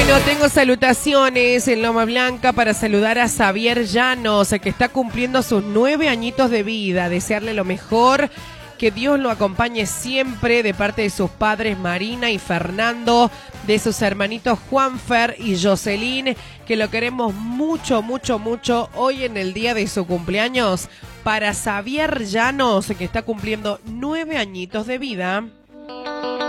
Bueno, tengo salutaciones en Loma Blanca para saludar a Xavier Llanos, que está cumpliendo sus 9 añitos de vida. Desearle lo mejor, que Dios lo acompañe siempre de parte de sus padres Marina y Fernando, de sus hermanitos Juanfer y Jocelyn, que lo queremos mucho, mucho, mucho hoy en el día de su cumpleaños. Para Xavier Llanos, que está cumpliendo 9 añitos de vida.